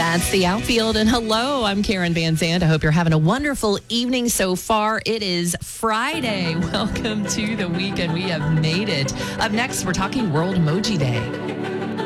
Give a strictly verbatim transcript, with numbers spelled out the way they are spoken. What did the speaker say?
That's the outfield. And hello, I'm Karen Van Zandt. I hope you're having a wonderful evening so far. It is Friday. Welcome to the weekend. We have made it. Up next, we're talking World Emoji Day.